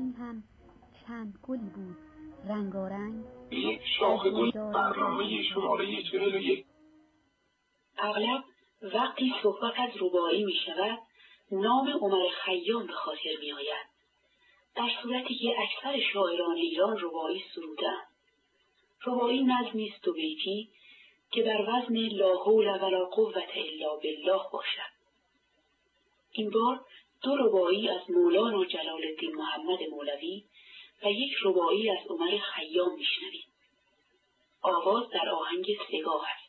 این هم چند گلی بود رنگارنگ. یک شاخه گل برنامه شماره 41. اغلب وقتی صحبت از رباعی می شود نام عمر خیام به خاطر می آید، در صورتی که اکثر شاعران ایران رباعی سروده‌اند. رباعی نظمی است و بیتی که بر وزن لا حول ولا قوة الا بالله باشد. این بار 2 رباعی از مولانا جلال الدین محمد مولوی و 1 رباعی از عمر خیام میشنوید. آواز در آهنگ سگاه است.